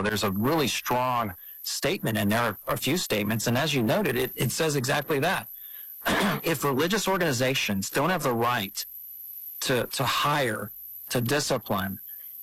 ago. There's a really strong statement, and there are a few statements, and as you noted, it says exactly that. If religious organizations don't have the right to hire, to discipline,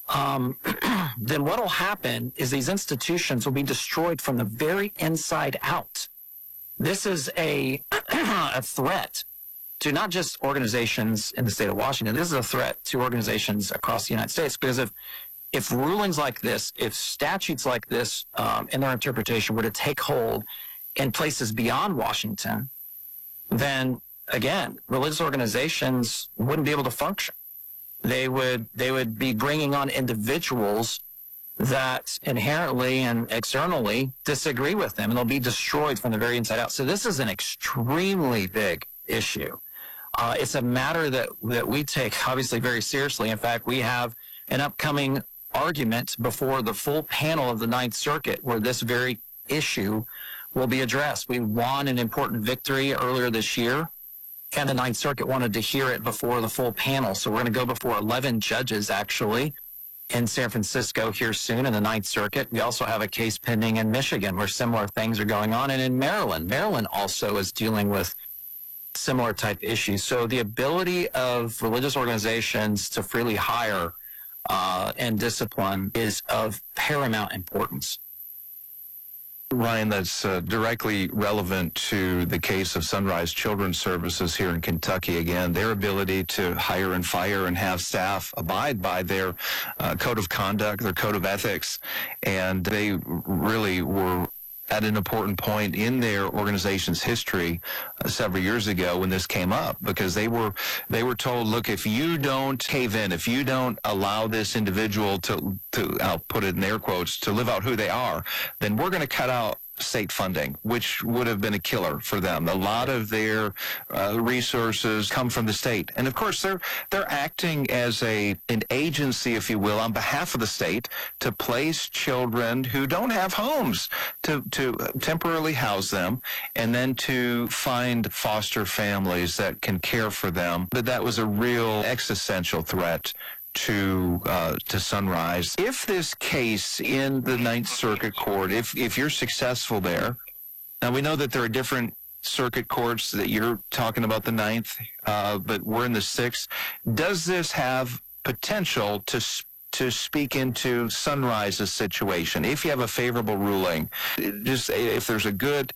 then what will happen is these institutions will be destroyed from the very inside out. This is a threat to not just organizations in the state of Washington. This is a threat to organizations across the United States, because if rulings like this, if statutes like this in their interpretation were to take hold in places beyond Washington, then again, religious organizations wouldn't be able to function. They would be bringing on individuals that inherently and externally disagree with them, and they'll be destroyed from the very inside out. So this is an extremely big issue. It's a matter that we take obviously very seriously. In fact, we have an upcoming argument before the full panel of the Ninth Circuit where this very issue will be addressed. We won an important victory earlier this year, and the Ninth Circuit wanted to hear it before the full panel. So we're going to go before 11 judges, actually, in San Francisco here soon in the Ninth Circuit. We also have a case pending in Michigan where similar things are going on, and in Maryland. Maryland also is dealing with similar type issues. So the ability of religious organizations to freely hire and discipline is of paramount importance. Ryan, that's directly relevant to the case of Sunrise Children's Services here in Kentucky. Again, their ability to hire and fire and have staff abide by their code of conduct, their code of ethics, and they really were at an important point in their organization's history several years ago when this came up, because they were told, look, if you don't cave in, if you don't allow this individual to I'll put it in air quotes, to live out who they are, then we're going to cut out state funding, which would have been a killer for them. A lot of their resources come from the state. And of course, they're acting as an agency, if you will, on behalf of the state to place children who don't have homes, to temporarily house them, and then to find foster families that can care for them. But that was a real existential threat to Sunrise. If this case in the Ninth Circuit Court, if you're successful there, now we know that there are different circuit courts, that you're talking about the Ninth, but we're in the Sixth. Does this have potential to speak into Sunrise's situation? If you have a favorable ruling, just if there's a good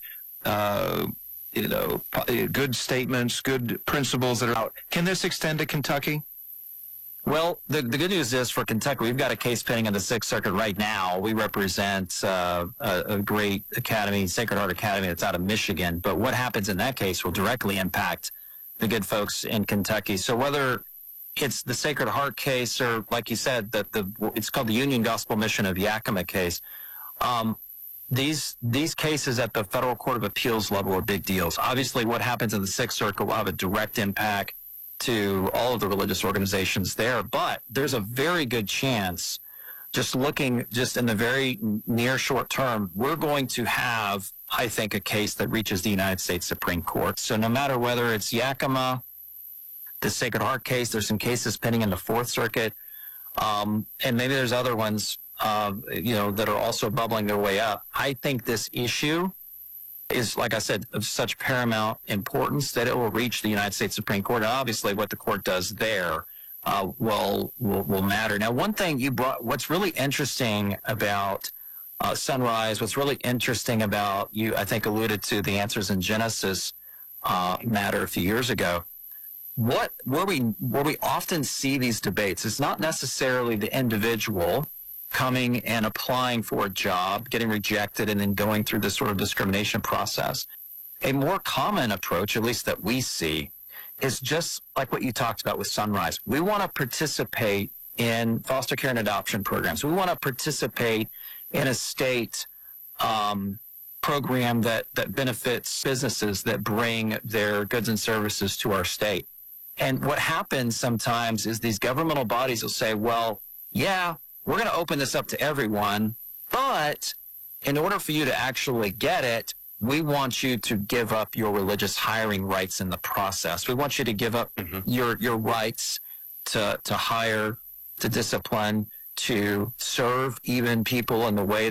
good statements, good principles that are out, can this extend to Kentucky? Well, the good news is for Kentucky, we've got a case pending in the Sixth Circuit right now. We represent a great academy, Sacred Heart Academy, that's out of Michigan. But what happens in that case will directly impact the good folks in Kentucky. So whether it's the Sacred Heart case or, like you said, it's called the Union Gospel Mission of Yakima case, these cases at the Federal Court of Appeals level are big deals. Obviously, what happens in the Sixth Circuit will have a direct impact to all of the religious organizations there, but there's a very good chance, just looking just in the very near short term, we're going to have, I think, a case that reaches the United States Supreme Court. So no matter whether it's Yakima, the Sacred Heart case, there's some cases pending in the Fourth Circuit, and maybe there's other ones, that are also bubbling their way up. I think this issue is, like I said, of such paramount importance that it will reach the United States Supreme Court. And obviously, what the court does there will matter. Now, one thing you brought, what's really interesting about Sunrise, what's really interesting about, you, I think, alluded to the Answers in Genesis matter a few years ago. Where we often see these debates, it's not necessarily the individual coming and applying for a job, getting rejected, and then going through this sort of discrimination process. A more common approach, at least that we see, is just like what you talked about with Sunrise. We want to participate in foster care and adoption programs. We want to participate in a state program that benefits businesses that bring their goods and services to our state. And what happens sometimes is these governmental bodies will say, well, yeah, we're going to open this up to everyone, but in order for you to actually get it, we want you to give up your religious hiring rights in the process. We want you to give up your rights to hire, to discipline, to serve even people in the way